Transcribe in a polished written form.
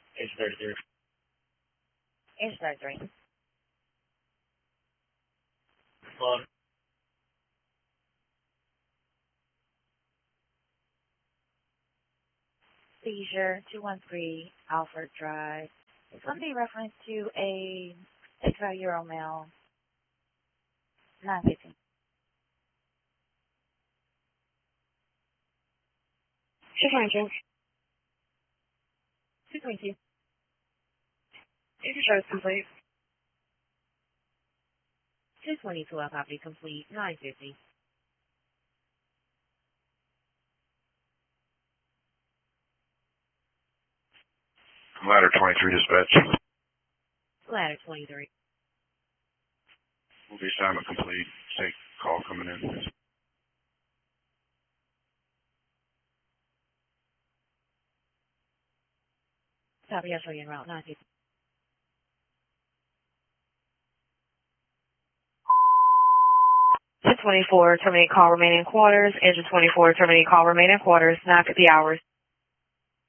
Age 33. Age 33. Love. Seizure 213 Alfred Drive. It's going to be reference to a 65-year-old male. 915. 222. 222. Insurance complete. 222 copy complete. 950. Ladder 23 dispatch. Ladder 23. Will be assignment complete. Take call coming in. Copy, I'll show you en route. 950. Engine 24, terminate call remaining quarters. Engine 24, terminate call remaining quarters. 950 hours.